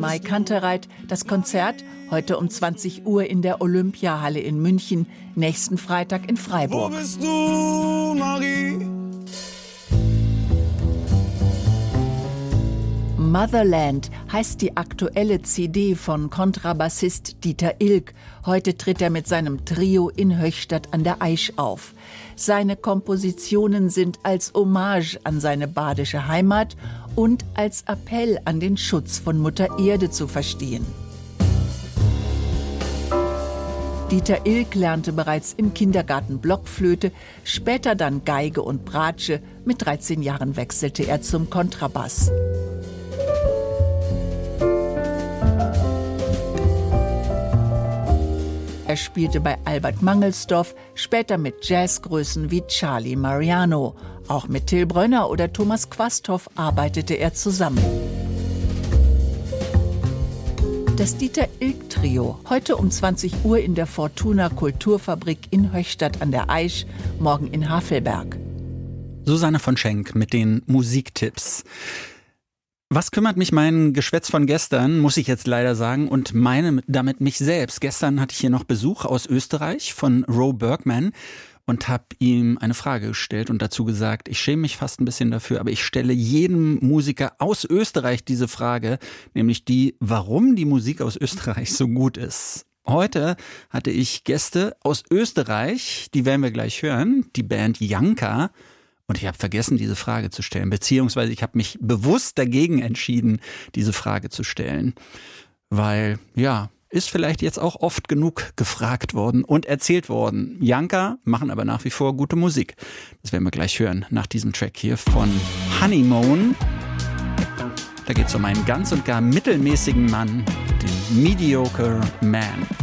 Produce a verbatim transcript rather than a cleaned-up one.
Mai Kantereit. Das Konzert heute um zwanzig Uhr in der Olympiahalle in München, nächsten Freitag in Freiburg. Wo bist du, Marie? Motherland heißt die aktuelle C D von Kontrabassist Dieter Ilg. Heute tritt er mit seinem Trio in Höchstadt an der Aisch auf. Seine Kompositionen sind als Hommage an seine badische Heimat und als Appell an den Schutz von Mutter Erde zu verstehen. Dieter Ilg lernte bereits im Kindergarten Blockflöte, später dann Geige und Bratsche. Mit dreizehn Jahren wechselte er zum Kontrabass. Er spielte bei Albert Mangelsdorff, später mit Jazzgrößen wie Charlie Mariano. Auch mit Till Brönner oder Thomas Quasthoff arbeitete er zusammen. Das Dieter Ilg Trio, heute um zwanzig Uhr in der Fortuna Kulturfabrik in Höchstadt an der Aisch, morgen in Havelberg. Susanne von Schenk mit den Musiktipps. Was kümmert mich mein Geschwätz von gestern, muss ich jetzt leider sagen, und meine damit mich selbst. Gestern hatte ich hier noch Besuch aus Österreich von Ro Bergman und habe ihm eine Frage gestellt und dazu gesagt, ich schäme mich fast ein bisschen dafür, aber ich stelle jedem Musiker aus Österreich diese Frage, nämlich die, warum die Musik aus Österreich so gut ist. Heute hatte ich Gäste aus Österreich, die werden wir gleich hören, die Band Janka. Und ich habe vergessen, diese Frage zu stellen, beziehungsweise ich habe mich bewusst dagegen entschieden, diese Frage zu stellen. Weil, ja, ist vielleicht jetzt auch oft genug gefragt worden und erzählt worden. Janka machen aber nach wie vor gute Musik. Das werden wir gleich hören, nach diesem Track hier von Honeymoon. Da geht es um einen ganz und gar mittelmäßigen Mann, den Mediocre Man.